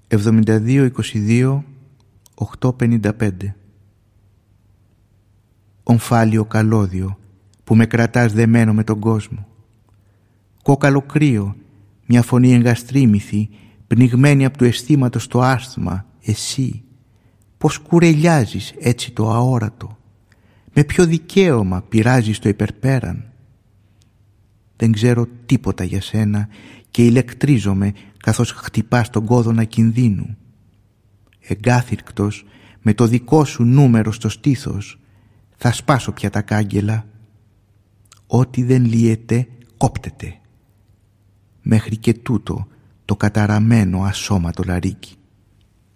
7222 855. Ομφάλιο καλώδιο που με κρατάς δεμένο με τον κόσμο. Κόκαλο κρύο, μια φωνή εγκαστρίμηθη, πνιγμένη από του αισθήματος το άσθμα, εσύ. Πως κουρελιάζεις έτσι το αόρατο, με ποιο δικαίωμα πειράζεις το υπερπέραν. Δεν ξέρω τίποτα για σένα και ηλεκτρίζομαι καθώς χτυπάς τον κόδωνα κινδύνου. Εγκάθυρκτος με το δικό σου νούμερο στο στήθος, θα σπάσω πια τα κάγκελα. Ό,τι δεν λύεται κόπτεται. Μέχρι και τούτο το καταραμένο ασώματο λαρίκι.